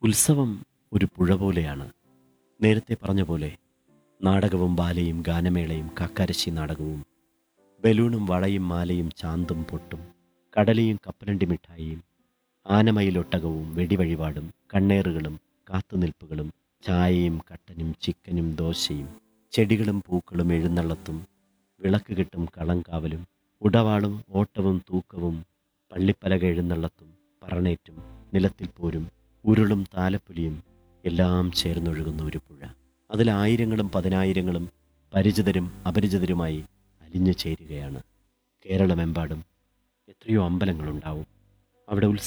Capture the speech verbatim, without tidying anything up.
ഉത്സവം ഒരു പുഴ പോലെയാണ്. നേരത്തെ പറഞ്ഞ പോലെ നാടകവും ബാലയും ഗാനമേളയും കാക്കാരശ്ശി നാടകവും ബലൂണും വളയും മാലയും ചാന്തും പൊട്ടും കടലയും കപ്പലണ്ടി മിഠായിയും ആനമയിലൊട്ടകവും വെടിവഴിപാടും കണ്ണേറുകളും കാത്തുനിൽപ്പുകളും ചായയും കട്ടനും ചിക്കനും ദോശയും ചെടികളും പൂക്കളും എഴുന്നള്ളത്തും വിളക്ക് കെട്ടും കളങ്കാവലും ഉടവാളും ഓട്ടവും തൂക്കവും പള്ളിപ്പലക എഴുന്നള്ളത്തും പറണേറ്റും നിലത്തിൽ പോരും ഉരുളും താലപ്പൊലിയും എല്ലാം ചേർന്നൊഴുകുന്ന ഒരു പുഴ. അതിലായിരങ്ങളും പതിനായിരങ്ങളും പരിചിതരും അപരിചിതരുമായി അലിഞ്ഞു ചേരുകയാണ്. കേരളമെമ്പാടും എത്രയോ അമ്പലങ്ങളുണ്ടാവും. അവിടെ ഉത്സവം